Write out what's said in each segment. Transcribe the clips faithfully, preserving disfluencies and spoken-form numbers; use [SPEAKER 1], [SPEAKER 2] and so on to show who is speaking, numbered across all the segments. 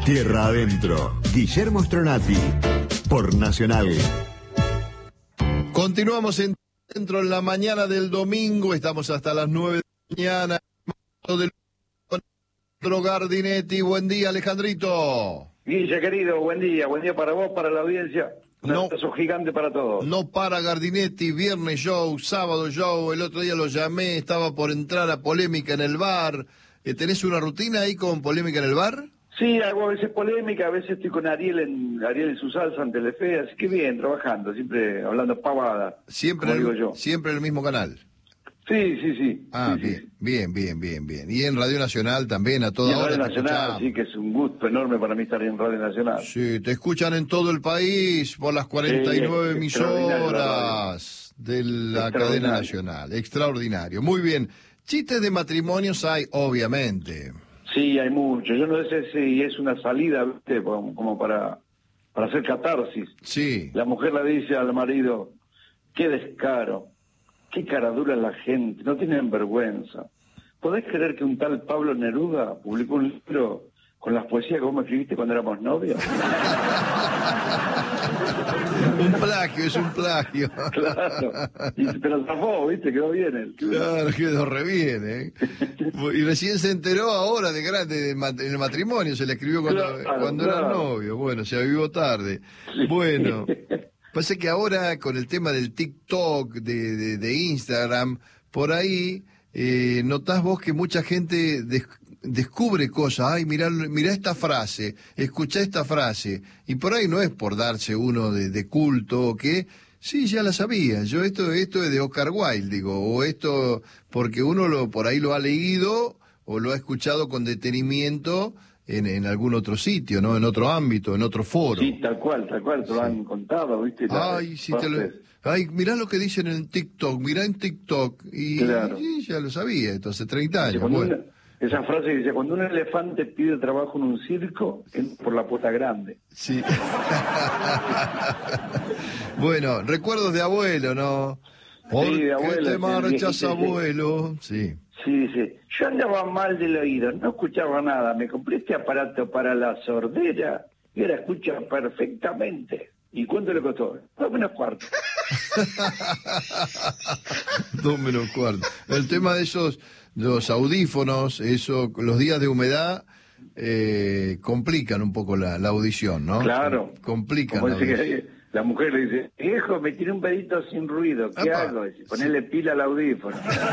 [SPEAKER 1] Tierra Adentro, Guillermo Stronati, por Nacional.
[SPEAKER 2] Continuamos en Dentro en la mañana del domingo, estamos hasta las nueve de la mañana. Del Alejandro Gardinetti, buen día, Alejandrito.
[SPEAKER 3] Guille, querido, buen día, buen día para vos, para la audiencia. Un
[SPEAKER 2] No,
[SPEAKER 3] abrazo gigante para todos.
[SPEAKER 2] No para Gardinetti, viernes show, sábado show, el otro día lo llamé, estaba por entrar a Polémica en el bar. Eh, ¿Tenés una rutina ahí con Polémica en el bar?
[SPEAKER 3] Sí, hago a veces Polémica, a veces estoy con Ariel en Ariel en su salsa en Telefe, así que bien, trabajando, siempre hablando pavada,
[SPEAKER 2] Siempre,
[SPEAKER 3] como
[SPEAKER 2] el,
[SPEAKER 3] digo yo.
[SPEAKER 2] siempre en el mismo canal.
[SPEAKER 3] Sí, sí, sí.
[SPEAKER 2] Ah,
[SPEAKER 3] sí,
[SPEAKER 2] bien,
[SPEAKER 3] sí.
[SPEAKER 2] bien, bien, bien, bien. Y en Radio Nacional también, a toda
[SPEAKER 3] Y en
[SPEAKER 2] hora
[SPEAKER 3] Radio
[SPEAKER 2] te
[SPEAKER 3] Nacional,
[SPEAKER 2] escuchamos.
[SPEAKER 3] sí, que es un gusto enorme para mí estar en Radio Nacional.
[SPEAKER 2] Sí, te escuchan en todo el país por las cuarenta y nueve
[SPEAKER 3] Sí, extraordinario la
[SPEAKER 2] emisoras de la cadena
[SPEAKER 3] Extraordinario.
[SPEAKER 2] nacional. Extraordinario. Muy bien. Chistes de matrimonios hay, obviamente.
[SPEAKER 3] Sí, hay mucho. Yo no sé si es una salida, ¿viste? Como, como para, para hacer catarsis.
[SPEAKER 2] Sí.
[SPEAKER 3] La mujer le dice al marido, qué descaro, qué cara dura la gente, no tienen vergüenza. ¿Podés creer que un tal Pablo Neruda publicó un libro con las poesías que vos me escribiste cuando éramos novios?
[SPEAKER 2] Un plagio, es un plagio.
[SPEAKER 3] Claro. Y te lo zafó, ¿viste? Quedó bien él.
[SPEAKER 2] Claro, quedó re bien, ¿eh? Y recién se enteró ahora de grande de mat- en el matrimonio, se le escribió cuando,
[SPEAKER 3] Claro,
[SPEAKER 2] cuando
[SPEAKER 3] claro.
[SPEAKER 2] eran novios. Bueno, se avivó tarde.
[SPEAKER 3] Sí.
[SPEAKER 2] Bueno, pasa que ahora con el tema del TikTok, de, de, de Instagram, por ahí eh, notás vos que mucha gente des- descubre cosas. Ay, mirá, mirá esta frase, escuchá esta frase. Y por ahí no es por darse uno de, de culto o qué. Sí, ya la sabía. Yo esto, esto es de Oscar Wilde, digo, o esto porque uno lo por ahí lo ha leído o lo ha escuchado con detenimiento en, en algún otro sitio, ¿no? En otro ámbito, en otro foro.
[SPEAKER 3] Sí, tal cual, tal cual, te lo
[SPEAKER 2] Sí.
[SPEAKER 3] han contado, ¿viste? La-
[SPEAKER 2] Ay, sí te lo...
[SPEAKER 3] frases.
[SPEAKER 2] Ay, mirá lo que dicen en TikTok, mirá en TikTok. Y,
[SPEAKER 3] Claro.
[SPEAKER 2] y ya lo sabía, esto hace treinta
[SPEAKER 3] Dice,
[SPEAKER 2] años.
[SPEAKER 3] cuando
[SPEAKER 2] Bueno.
[SPEAKER 3] una- esa frase que dice, cuando un elefante pide trabajo en un circo, entra por la puerta grande.
[SPEAKER 2] Sí. Bueno, recuerdos de abuelo, ¿no? ¿Por
[SPEAKER 3] Sí, de
[SPEAKER 2] qué
[SPEAKER 3] abuelo,
[SPEAKER 2] te
[SPEAKER 3] sí,
[SPEAKER 2] marchas,
[SPEAKER 3] viejito, sí.
[SPEAKER 2] abuelo? Sí.
[SPEAKER 3] Sí, dice, yo andaba mal del oído, no escuchaba nada, me compré este aparato para la sordera y ahora escucha perfectamente. ¿Y cuánto le costó? Dos menos cuarto.
[SPEAKER 2] Dos menos cuarto. El tema de esos, los audífonos, eso, los días de humedad, eh, complican un poco la, la audición, ¿no?
[SPEAKER 3] Claro.
[SPEAKER 2] Complican
[SPEAKER 3] Como
[SPEAKER 2] la
[SPEAKER 3] dice
[SPEAKER 2] audición.
[SPEAKER 3] que la mujer le dice, viejo, me tiene un pedito sin ruido, ¿qué
[SPEAKER 2] Apa.
[SPEAKER 3] hago? Dice, ponerle pila al audífono.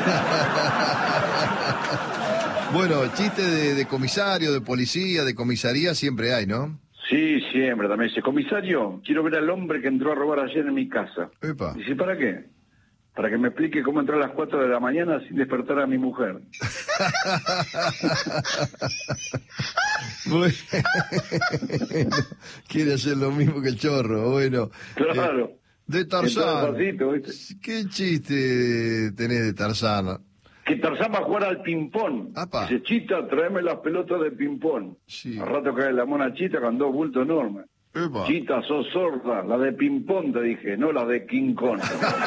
[SPEAKER 2] Bueno, chistes de, de comisario, de policía, de comisaría siempre hay, ¿no?
[SPEAKER 3] Sí, siempre también. Dice, comisario, quiero ver al hombre que entró a robar ayer en mi casa.
[SPEAKER 2] Epa.
[SPEAKER 3] Dice, ¿para qué? Para que me explique cómo entró a las cuatro de la mañana sin despertar a mi mujer.
[SPEAKER 2] Bueno, quiere hacer lo mismo que el chorro, bueno.
[SPEAKER 3] Claro.
[SPEAKER 2] Eh, de
[SPEAKER 3] Entró
[SPEAKER 2] Tarzán.
[SPEAKER 3] despacito, ¿viste?
[SPEAKER 2] ¿Qué chiste tenés de Tarzán?
[SPEAKER 3] Que Tarzán va a jugar al ping-pong.
[SPEAKER 2] Apa.
[SPEAKER 3] Dice, Chita, tráeme las pelotas de ping-pong.
[SPEAKER 2] Sí.
[SPEAKER 3] Al rato cae la mona Chita con dos bultos enormes.
[SPEAKER 2] Epa.
[SPEAKER 3] Chita, sos sorda, la de ping-pong te dije, no la de King Kong.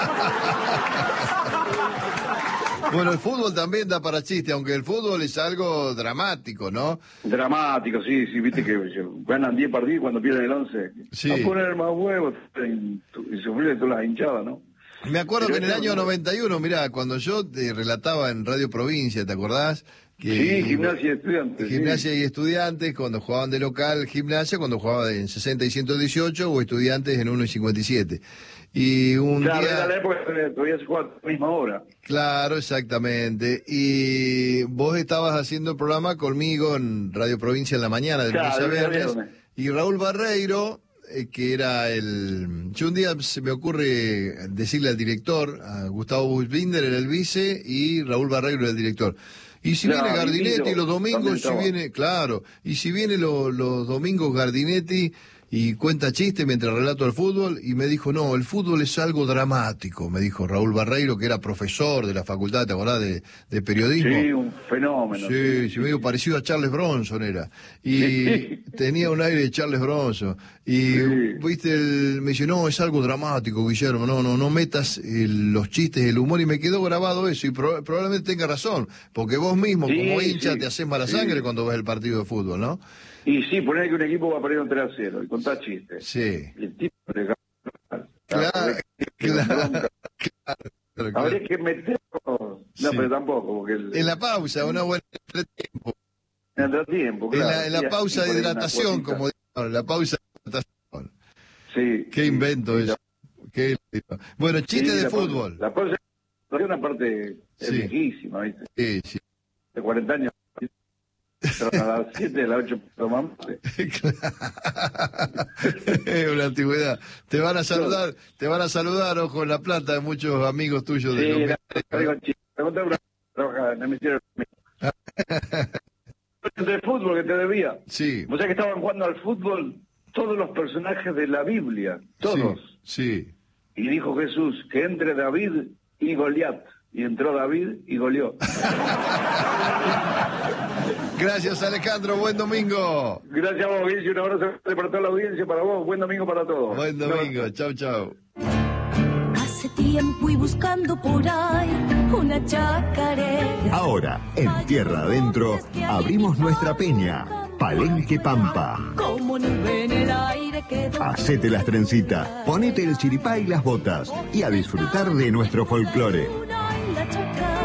[SPEAKER 2] Bueno, el fútbol también da para chiste, aunque el fútbol es algo dramático, ¿no?
[SPEAKER 3] Dramático, sí, sí, viste que ganan diez partidos cuando pierden el once.
[SPEAKER 2] Sí.
[SPEAKER 3] A poner más huevos y, y sufrir todas las hinchadas, ¿no?
[SPEAKER 2] Me acuerdo
[SPEAKER 3] Pero
[SPEAKER 2] que en el
[SPEAKER 3] eso
[SPEAKER 2] año
[SPEAKER 3] no-
[SPEAKER 2] noventa y uno, mirá, cuando yo te relataba en Radio Provincia, ¿te acordás? Que
[SPEAKER 3] Sí, gimnasia y estudiantes.
[SPEAKER 2] Gimnasia y estudiantes, cuando jugaban de local, gimnasia, cuando jugaba en sesenta y ciento dieciocho, o estudiantes en uno y cincuenta y siete. Y un
[SPEAKER 3] Claro,
[SPEAKER 2] día...
[SPEAKER 3] era la época que todavía se juega a la misma hora.
[SPEAKER 2] Claro, exactamente. Y vos estabas haciendo el programa conmigo en Radio Provincia en la mañana, de
[SPEAKER 3] Claro,
[SPEAKER 2] lunes a
[SPEAKER 3] de lunes a
[SPEAKER 2] viernes.
[SPEAKER 3] viernes.
[SPEAKER 2] Y Raúl Barreiro, eh, que era el... Yo un día se me ocurre decirle al director, a Gustavo Buchbinder era el vice y Raúl Barreiro era el director. Y si
[SPEAKER 3] Claro,
[SPEAKER 2] viene Gardinetti
[SPEAKER 3] Guido
[SPEAKER 2] los domingos,
[SPEAKER 3] también
[SPEAKER 2] si
[SPEAKER 3] estaba.
[SPEAKER 2] viene, claro, y si viene lo- los domingos Gardinetti, y cuenta chiste mientras relato el fútbol, y me dijo, no, el fútbol es algo dramático, me dijo Raúl Barreiro, que era profesor de la facultad, ¿te acordás?, de, de periodismo.
[SPEAKER 3] Sí, un fenómeno.
[SPEAKER 2] Sí,
[SPEAKER 3] sí,
[SPEAKER 2] sí, medio parecido a Charles Bronson era. Y
[SPEAKER 3] Sí.
[SPEAKER 2] tenía un aire de Charles Bronson. Y,
[SPEAKER 3] Sí.
[SPEAKER 2] viste, el- me dice, no, es algo dramático, Guillermo, no, no, no metas el- los chistes, el humor, y me quedó grabado eso, y pro- probablemente tenga razón, porque vos mismo,
[SPEAKER 3] Sí,
[SPEAKER 2] como hincha,
[SPEAKER 3] sí,
[SPEAKER 2] te haces mala
[SPEAKER 3] sí.
[SPEAKER 2] sangre cuando ves el partido de fútbol, ¿no?
[SPEAKER 3] Y sí, poner que un equipo va perdiendo tres a cero y contá chistes.
[SPEAKER 2] Sí.
[SPEAKER 3] Y el tipo le gana.
[SPEAKER 2] Claro, claro, claro, claro.
[SPEAKER 3] Habría que meterlo. No,
[SPEAKER 2] Sí.
[SPEAKER 3] pero tampoco, porque el,
[SPEAKER 2] En la pausa, una buena entretiempo.
[SPEAKER 3] en el tiempo,
[SPEAKER 2] En
[SPEAKER 3] claro.
[SPEAKER 2] la, en la
[SPEAKER 3] Sí,
[SPEAKER 2] pausa
[SPEAKER 3] así
[SPEAKER 2] de
[SPEAKER 3] por ahí una
[SPEAKER 2] hidratación,
[SPEAKER 3] cuotita.
[SPEAKER 2] como digo, la pausa de hidratación.
[SPEAKER 3] Sí.
[SPEAKER 2] Qué
[SPEAKER 3] sí,
[SPEAKER 2] invento
[SPEAKER 3] sí,
[SPEAKER 2] eso. Qué lindo. Bueno, chiste
[SPEAKER 3] sí,
[SPEAKER 2] de
[SPEAKER 3] la pausa-
[SPEAKER 2] fútbol.
[SPEAKER 3] La pausa es una parte es
[SPEAKER 2] Sí.
[SPEAKER 3] viejísima, ¿viste?
[SPEAKER 2] Sí, sí.
[SPEAKER 3] De cuarenta años. Pero a las siete, a las ocho tomamos.
[SPEAKER 2] Es una antigüedad. Te van a saludar, te van a saludar, ojo, en La Plata, de muchos amigos tuyos de
[SPEAKER 3] Sí,
[SPEAKER 2] los
[SPEAKER 3] la,
[SPEAKER 2] medios,
[SPEAKER 3] digo,
[SPEAKER 2] ¿eh?
[SPEAKER 3] chico, te conté una trabaja en el Ministerio de Fútbol que te debía.
[SPEAKER 2] Sí.
[SPEAKER 3] O sea que estaban jugando al fútbol todos los personajes de la Biblia, todos.
[SPEAKER 2] Sí, sí.
[SPEAKER 3] Y dijo Jesús que entre David y Goliat. Y entró David y goleó.
[SPEAKER 2] Gracias, Alejandro. Buen domingo.
[SPEAKER 3] Gracias a vos, Guille. Un abrazo para toda la audiencia, para vos. Buen domingo para todos.
[SPEAKER 2] Buen domingo. Chau, chau.
[SPEAKER 4] Hace tiempo y buscando por ahí una chacarera.
[SPEAKER 1] Ahora, en Tierra Adentro, abrimos nuestra peña, Palenque Pampa.
[SPEAKER 4] Como nube en el aire quedó.
[SPEAKER 1] Hacete las trencitas, ponete el chiripá y las botas y a disfrutar de nuestro folclore.
[SPEAKER 4] Una en la chacarera.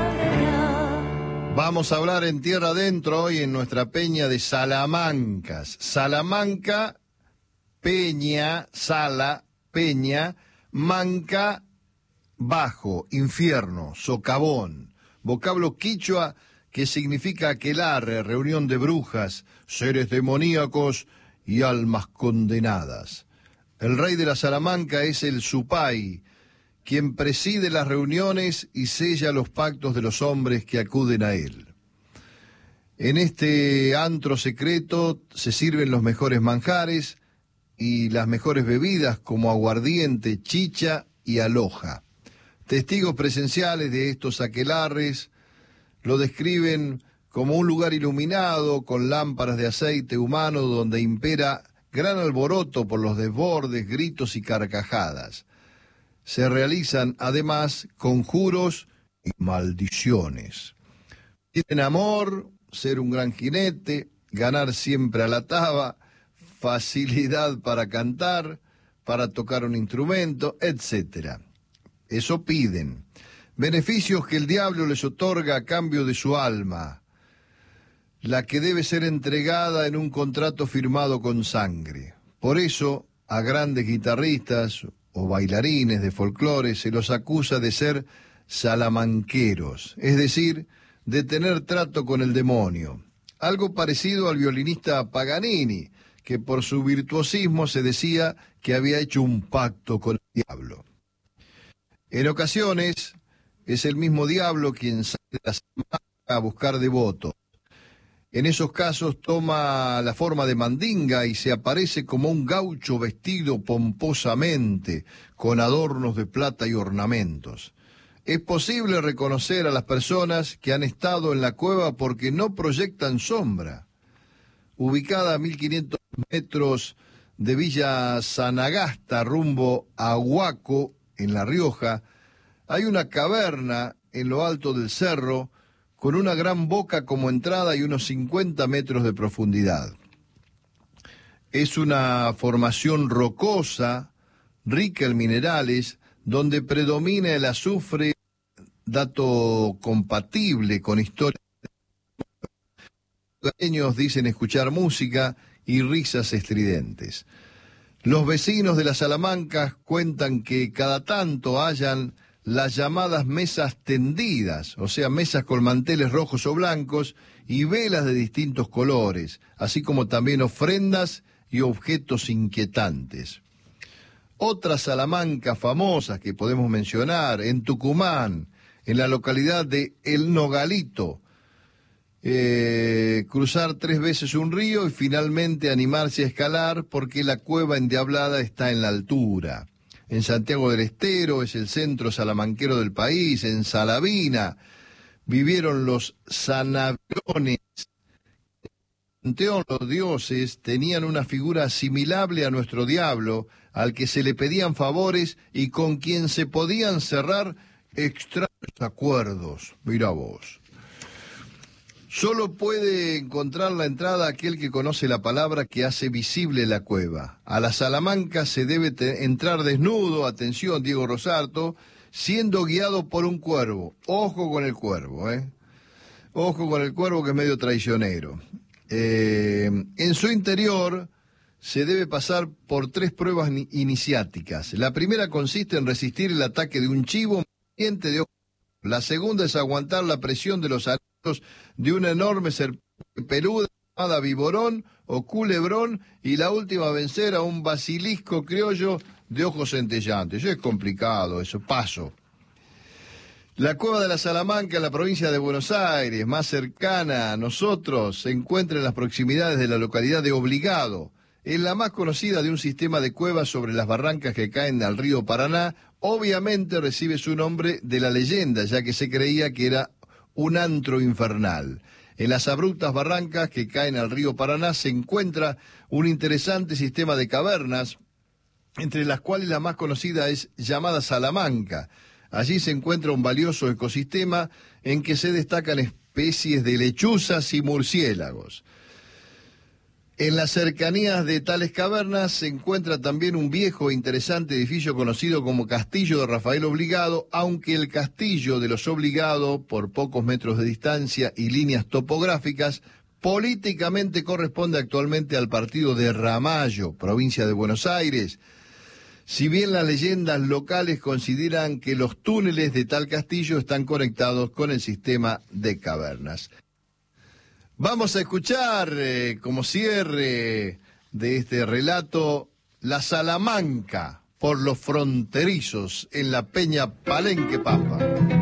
[SPEAKER 2] Vamos a hablar en Tierra Adentro hoy en nuestra peña de Salamancas. Salamanca, peña, sala, peña, manca, bajo, infierno, socavón. Vocablo quichua que significa aquelarre, reunión de brujas, seres demoníacos y almas condenadas. El rey de la Salamanca es el Supay, quien preside las reuniones y sella los pactos de los hombres que acuden a él. En este antro secreto se sirven los mejores manjares y las mejores bebidas como aguardiente, chicha y aloja. Testigos presenciales de estos aquelarres lo describen como un lugar iluminado con lámparas de aceite humano donde impera gran alboroto por los desbordes, gritos y carcajadas. Se realizan además conjuros y maldiciones. Tienen amor, ser un gran jinete, ganar siempre a la taba, facilidad para cantar, para tocar un instrumento, etcétera. Eso piden. Beneficios que el diablo les otorga a cambio de su alma, la que debe ser entregada en un contrato firmado con sangre. Por eso, a grandes guitarristas o bailarines de folclore se los acusa de ser salamanqueros, es decir, de tener trato con el demonio. Algo parecido al violinista Paganini, que por su virtuosismo se decía que había hecho un pacto con el diablo. En ocasiones, es el mismo diablo quien sale de la Salamanca a buscar devotos. En esos casos toma la forma de mandinga y se aparece como un gaucho vestido pomposamente, con adornos de plata y ornamentos. Es posible reconocer a las personas que han estado en la cueva porque no proyectan sombra. Ubicada a mil quinientos metros de Villa Sanagasta, rumbo a Huaco, en La Rioja, hay una caverna en lo alto del cerro, con una gran boca como entrada y unos cincuenta metros de profundidad. Es una formación rocosa, rica en minerales, donde predomina el azufre, dato compatible con historias. Los lugareños dicen escuchar música y risas estridentes. Los vecinos de las Salamancas cuentan que cada tanto hallan las llamadas mesas tendidas, o sea, mesas con manteles rojos o blancos y velas de distintos colores, así como también ofrendas y objetos inquietantes. Otras Salamancas famosas que podemos mencionar, en Tucumán, en la localidad de El Nogalito, eh, cruzar tres veces un río y finalmente animarse a escalar porque la cueva endiablada está en la altura. En Santiago del Estero, es el centro salamanquero del país, en Salavina, vivieron los sanaviones. En Panteón, los dioses tenían una figura asimilable a nuestro diablo, al que se le pedían favores y con quien se podían cerrar extraños acuerdos. Mira vos. Solo puede encontrar la entrada aquel que conoce la palabra que hace visible la cueva. A la Salamanca se debe te- entrar desnudo, atención Diego Rosarto, siendo guiado por un cuervo. Ojo con el cuervo, ¿eh? Ojo con el cuervo que es medio traicionero. Eh, en su interior se debe pasar por tres pruebas ni- iniciáticas. La primera consiste en resistir el ataque de un chivo diente de ojo. La segunda es aguantar la presión de los anillos de una enorme serpiente peluda llamada viborón o culebrón, y la última vencer a un basilisco criollo de ojos centellantes. Es complicado eso, paso. La cueva de la Salamanca, en la provincia de Buenos Aires, más cercana a nosotros, se encuentra en las proximidades de la localidad de Obligado. Es la más conocida de un sistema de cuevas sobre las barrancas que caen al río Paraná. Obviamente recibe su nombre de la leyenda, ya que se creía que era un antro infernal. En las abruptas barrancas que caen al río Paraná se encuentra un interesante sistema de cavernas, entre las cuales la más conocida es llamada Salamanca. Allí se encuentra un valioso ecosistema en que se destacan especies de lechuzas y murciélagos. En las cercanías de tales cavernas se encuentra también un viejo e interesante edificio conocido como Castillo de Rafael Obligado, aunque el Castillo de los Obligado, por pocos metros de distancia y líneas topográficas, políticamente corresponde actualmente al partido de Ramallo, provincia de Buenos Aires. Si bien las leyendas locales consideran que los túneles de tal castillo están conectados con el sistema de cavernas. Vamos a escuchar, eh, como cierre de este relato, la Salamanca por los fronterizos en la Peña Palenque Pampa.